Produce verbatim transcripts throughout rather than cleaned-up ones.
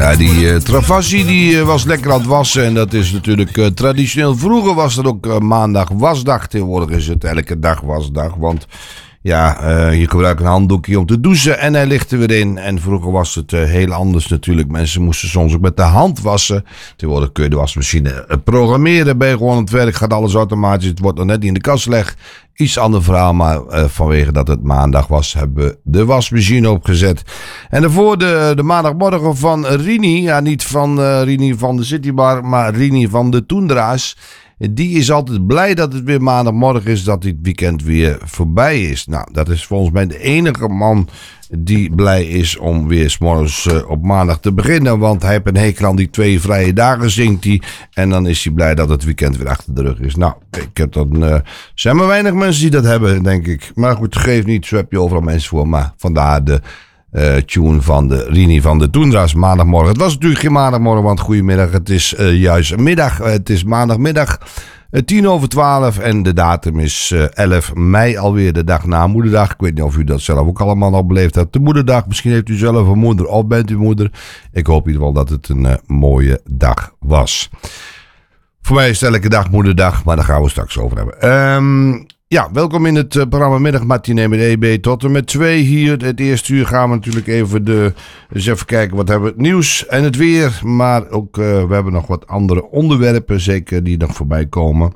Ja, die uh, Travassi die uh, was lekker aan het wassen. En dat is natuurlijk uh, traditioneel. Vroeger was er ook uh, maandag wasdag. Tegenwoordig is het elke dag wasdag. Want ja, uh, je gebruikt een handdoekje om te douchen en hij ligt er weer in. En vroeger was het uh, heel anders natuurlijk. Mensen moesten soms ook met de hand wassen. Tegenwoordig kun je de wasmachine uh, programmeren. Ben je gewoon aan het werk, gaat alles automatisch. Het wordt nog net niet in de kast gelegd. Iets ander verhaal, maar uh, vanwege dat het maandag was, hebben we de wasmachine opgezet. En daarvoor de, de maandagmorgen van Rini. Ja, niet van uh, Rini van de Citybar, maar Rini van de Toendra's. Die is altijd blij dat het weer maandagmorgen is, dat dit weekend weer voorbij is. Nou, dat is volgens mij de enige man die blij is om weer 's morgens uh, op maandag te beginnen. Want hij heeft een hekel aan die twee vrije dagen, zingt hij. En dan is hij blij dat het weekend weer achter de rug is. Nou, ik heb dan, uh, er zijn maar weinig mensen die dat hebben, denk ik. Maar goed, geeft niet, zo heb je overal mensen voor. Maar vandaar de uh, tune van de Rini van de Toendra's maandagmorgen. Het was natuurlijk geen maandagmorgen, want goedemiddag. Het is uh, juist middag. Uh, het is maandagmiddag. Uh, tien over twaalf en de datum is uh, elf mei alweer, de dag na moederdag. Ik weet niet of u dat zelf ook allemaal al beleefd hebt. De moederdag, misschien heeft u zelf een moeder of bent u moeder. Ik hoop in ieder geval dat het een uh, mooie dag was. Voor mij is het elke dag moederdag, maar daar gaan we straks over hebben. Um, ja, welkom in het uh, programma Middagmatinee met E B tot en met twee hier. Het eerste uur gaan we natuurlijk even, de, eens even kijken wat hebben we het nieuws en het weer. Maar ook uh, we hebben nog wat andere onderwerpen, zeker die nog voorbij komen.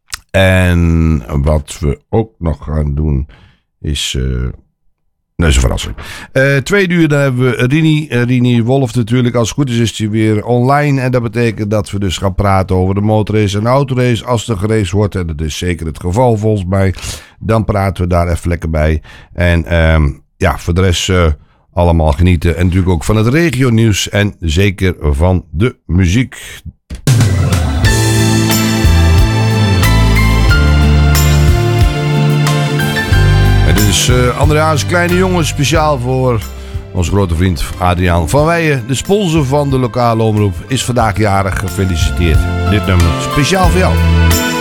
En wat we ook nog gaan doen is... Uh, Dat is een verrassing. Uh, tweede uur, dan hebben we Rini, uh, Rini Wolf natuurlijk. Als het goed is, is hij weer online. En dat betekent dat we dus gaan praten over de motorrace en de autorace. Als er geraced wordt, en dat is zeker het geval volgens mij, dan praten we daar even lekker bij. En um, ja, voor de rest uh, allemaal genieten. En natuurlijk ook van het regionieuws en zeker van de muziek. Dit is uh, Andreas Kleine Jongen, speciaal voor onze grote vriend Adriaan van Weijen. De sponsor van de lokale omroep is vandaag jarig. Gefeliciteerd. Dit nummer speciaal voor jou.